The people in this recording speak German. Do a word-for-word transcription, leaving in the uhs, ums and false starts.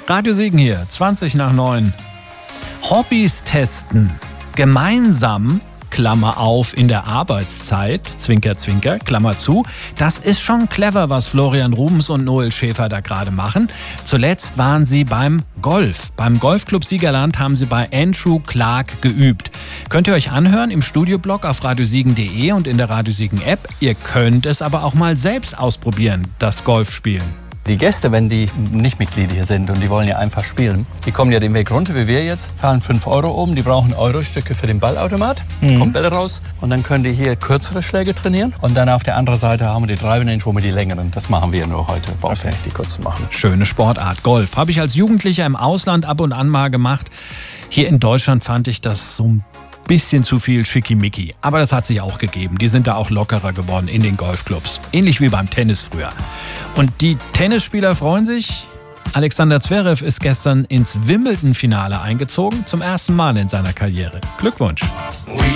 Radio Siegen hier, zwanzig nach neun. Hobbys testen. Gemeinsam, Klammer auf, in der Arbeitszeit, Zwinker, Zwinker, Klammer zu. Das ist schon clever, was Florian Rubens und Noel Schäfer da gerade machen. Zuletzt waren sie beim Golf. Beim Golfclub Siegerland haben sie bei Andrew Clark geübt. Könnt ihr euch anhören im Studioblog auf radiosiegen punkt de und in der Radio Siegen App. Ihr könnt es aber auch mal selbst ausprobieren, das Golfspielen. Die Gäste, wenn die nicht Mitglied hier sind und die wollen ja einfach spielen, die kommen ja den Weg runter, wie wir jetzt, zahlen fünf Euro oben, die brauchen Eurostücke für den Ballautomat, mhm. kommt Bälle raus und dann können die hier kürzere Schläge trainieren und dann auf der anderen Seite haben wir die Driving Range, wo wir die längeren, das machen wir nur heute, brauchst okay. nicht die kurzen machen. Schöne Sportart, Golf. Habe ich als Jugendlicher im Ausland ab und an mal gemacht. Hier in Deutschland fand ich das so ein bisschen zu viel Schickimicki. Aber das hat sich auch gegeben. Die sind da auch lockerer geworden in den Golfclubs. Ähnlich wie beim Tennis früher. Und die Tennisspieler freuen sich. Alexander Zverev ist gestern ins Wimbledon-Finale eingezogen. Zum ersten Mal in seiner Karriere. Glückwunsch.